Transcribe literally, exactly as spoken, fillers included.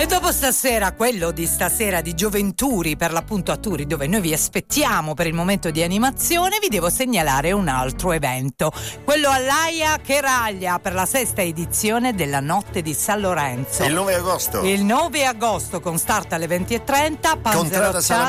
E dopo stasera, quello di stasera di Gioventuri, per l'appunto a Turi, dove noi vi aspettiamo per il momento di animazione, vi devo segnalare un altro evento, quello all'Aia Cheraglia, per la sesta edizione della Notte di San Lorenzo. Il nove agosto. Il nove agosto, con start alle venti e trenta, Contrada Salamanca